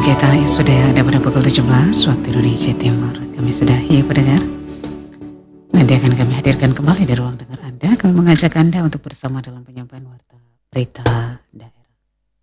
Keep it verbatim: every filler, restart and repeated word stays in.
kita sudah ada pada pukul tujuh belas waktu Indonesia Timur. Kami sudahi pendengar. Nanti akan kami hadirkan kembali di ruang dengar Anda. Kami mengajak Anda untuk bersama dalam penyampaian warta berita daerah.